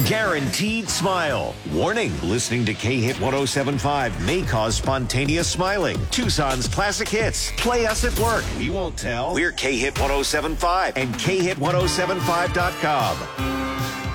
Guaranteed smile. Warning, listening to K-Hit 107.5 may cause spontaneous smiling. Tucson's classic hits. Play us at work. We won't tell. We're K-Hit 107.5 and KHit1075.com.